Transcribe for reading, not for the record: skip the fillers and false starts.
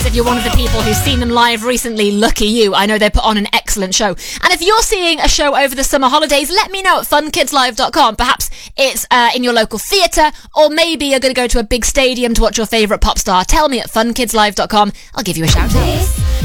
if you're one of the people who's seen them live recently, lucky you. I know they put on an excellent show. And if you're seeing a show over the summer holidays, let me know at funkidslive.com. Perhaps it's in your local theatre, or maybe you're going to go to a big stadium to watch your favourite pop star. Tell me at funkidslive.com. I'll give you a shout out.